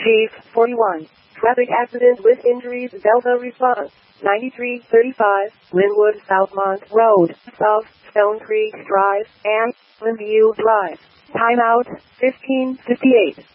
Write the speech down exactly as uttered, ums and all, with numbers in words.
Chief forty-one. Traffic accident with injuries. Delta response. ninety-three thirty-five, Linwood Southmont Road, South Stone Creek Drive, and Linview Drive. Timeout, fifteen fifty-eight.